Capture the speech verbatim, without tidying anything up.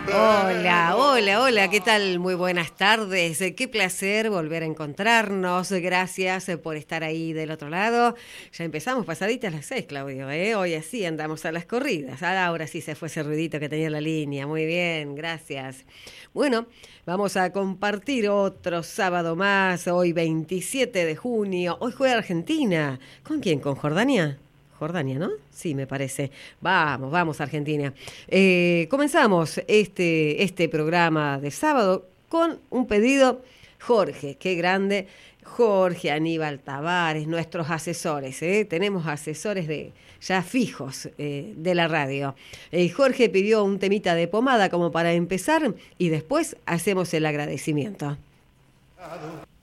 Hola, hola, hola, ¿qué tal? Muy buenas tardes, qué placer volver a encontrarnos, gracias por estar ahí del otro lado. Ya empezamos pasaditas las seis, Claudio, ¿eh? Hoy así andamos a las corridas. Ah, ahora sí se fue ese ruidito que tenía en la línea, muy bien, gracias. Bueno, vamos a compartir otro sábado más, hoy veintisiete de junio, hoy juega Argentina. ¿Con quién? ¿Con Jordania? Jordania, ¿no? Sí, me parece. Vamos, vamos, Argentina. Eh, comenzamos este, este programa de sábado con un pedido. Jorge, qué grande. Jorge, Aníbal Tavares, nuestros asesores. ¿eh? Tenemos asesores de ya fijos eh, de la radio. Eh, Jorge pidió un temita de Pomada como para empezar y después hacemos el agradecimiento.